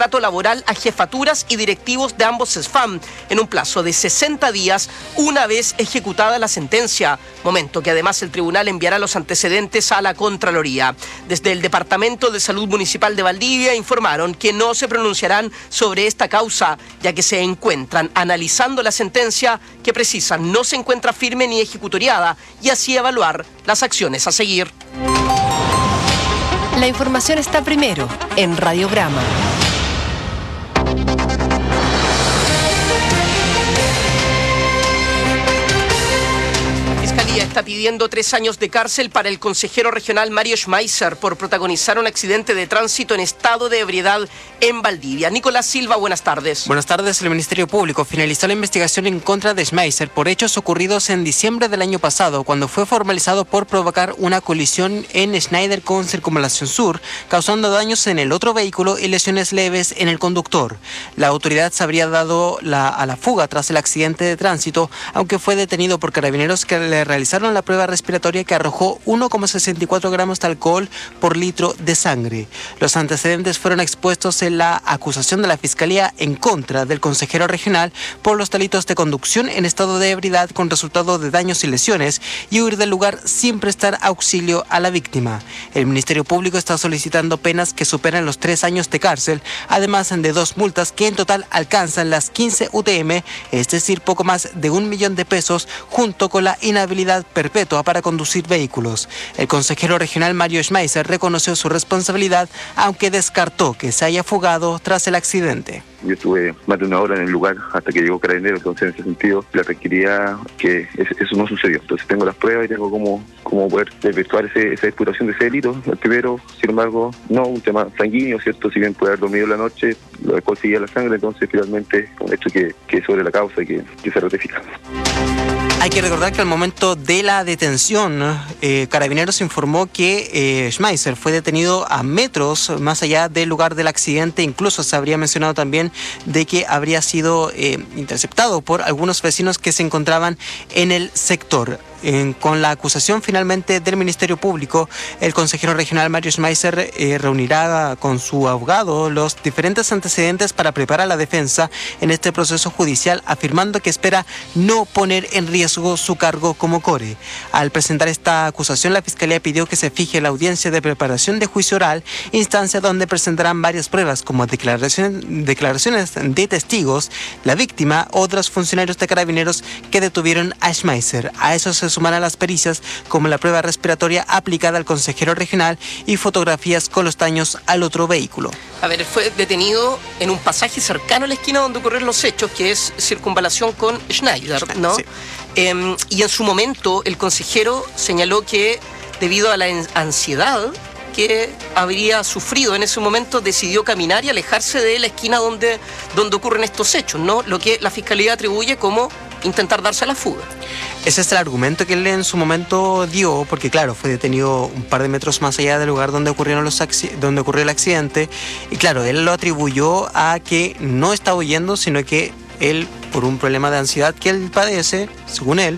maltrato laboral a jefaturas y directivos de ambos SESFAM en un plazo de 60 días una vez ejecutada la sentencia, momento que además el tribunal enviará los antecedentes a la Contraloría. Desde el Departamento de Salud Municipal de Valdivia informaron que no se pronunciarán sobre esta causa, ya que se encuentran analizando la sentencia que precisan no se encuentra firme ni ejecutoriada y así evaluar las acciones a seguir. La información está primero en Radiograma. Está pidiendo 3 años de cárcel para el consejero regional Mario Schmeiser por protagonizar un accidente de tránsito en estado de ebriedad en Valdivia. Nicolás Silva, buenas tardes. Buenas tardes. El Ministerio Público finalizó la investigación en contra de Schmeiser por hechos ocurridos en diciembre del año pasado, cuando fue formalizado por provocar una colisión en Schneider con Circunvalación Sur, causando daños en el otro vehículo y lesiones leves en el conductor. La autoridad se habría dado a la fuga tras el accidente de tránsito, aunque fue detenido por carabineros que le realizaron la prueba respiratoria que arrojó 1,64 gramos de alcohol por litro de sangre. Los antecedentes fueron expuestos en la acusación de la Fiscalía en contra del consejero regional por los delitos de conducción en estado de ebriedad con resultado de daños y lesiones y huir del lugar sin prestar auxilio a la víctima. El Ministerio Público está solicitando penas que superan los 3 años de cárcel, además de 2 multas que en total alcanzan las 15 UTM, es decir, poco más de 1 millón de pesos, junto con la inhabilidad perpetua para conducir vehículos. El consejero regional Mario Schmeiser reconoció su responsabilidad, aunque descartó que se haya fugado tras el accidente. Yo estuve más de 1 hora en el lugar hasta que llegó Carabineros, entonces en ese sentido le requería que eso no sucedió. Entonces tengo las pruebas y tengo cómo poder efectuar esa imputación de ese delito. El primero, sin embargo, no un tema sanguíneo, ¿cierto? Si bien puede haber dormido la noche, lo alcohol seguía la sangre, entonces finalmente un hecho que es sobre la causa y que se ratifica. Hay que recordar que al momento de la detención, Carabineros informó que Schmeiser fue detenido a metros más allá del lugar del accidente. Incluso se habría mencionado también de que habría sido interceptado por algunos vecinos que se encontraban en el sector. Con la acusación finalmente del Ministerio Público, el consejero regional Mario Schmeiser reunirá con su abogado los diferentes antecedentes para preparar la defensa en este proceso judicial, afirmando que espera no poner en riesgo su cargo como core. Al presentar esta acusación, la Fiscalía pidió que se fije la audiencia de preparación de juicio oral, instancia donde presentarán varias pruebas como declaraciones de testigos, la víctima, otros funcionarios de Carabineros que detuvieron a Schmeiser. A eso se sumarán las pericias como la prueba respiratoria aplicada al consejero regional y fotografías con los daños al otro vehículo. A ver, fue detenido en un pasaje cercano a la esquina donde ocurrieron los hechos, que es Circunvalación con Schneider, ¿no? Sí. Y en su momento el consejero señaló que debido a la ansiedad que habría sufrido en ese momento, decidió caminar y alejarse de la esquina donde ocurren estos hechos, ¿no? Lo que la Fiscalía atribuye como intentar darse a la fuga. Ese es el argumento que él en su momento dio, porque claro, fue detenido un par de metros más allá del lugar donde ocurrió el accidente, y claro, él lo atribuyó a que no estaba huyendo, sino que él, por un problema de ansiedad que él padece, según él,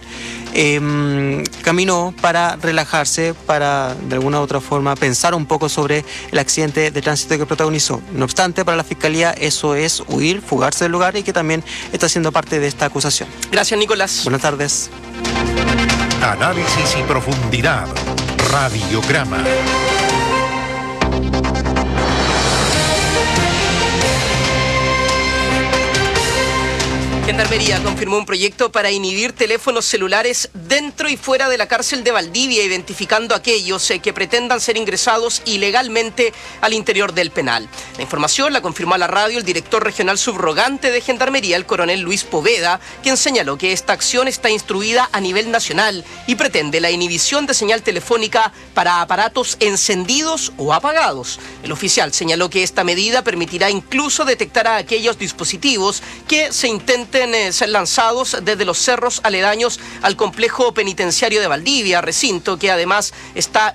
caminó para relajarse, para de alguna u otra forma pensar un poco sobre el accidente de tránsito que protagonizó. No obstante, para la Fiscalía eso es huir, fugarse del lugar, y que también está siendo parte de esta acusación. Gracias, Nicolás. Buenas tardes. Análisis y profundidad. Radiograma. Gendarmería confirmó un proyecto para inhibir teléfonos celulares dentro y fuera de la cárcel de Valdivia, identificando a aquellos que pretendan ser ingresados ilegalmente al interior del penal. La información la confirmó a la radio el director regional subrogante de Gendarmería, el coronel Luis Poveda, quien señaló que esta acción está instruida a nivel nacional y pretende la inhibición de señal telefónica para aparatos encendidos o apagados. El oficial señaló que esta medida permitirá incluso detectar a aquellos dispositivos que se intenten ser lanzados desde los cerros aledaños al complejo penitenciario de Valdivia, recinto que además está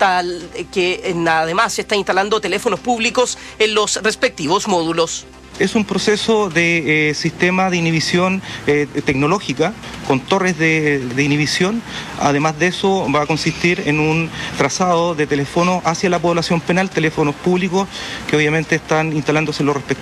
instalando teléfonos públicos en los respectivos módulos. Es un proceso de sistema de inhibición tecnológica con torres de inhibición. Además de eso, va a consistir en un trazado de teléfonos hacia la población penal, teléfonos públicos que obviamente están instalándose en los respectivos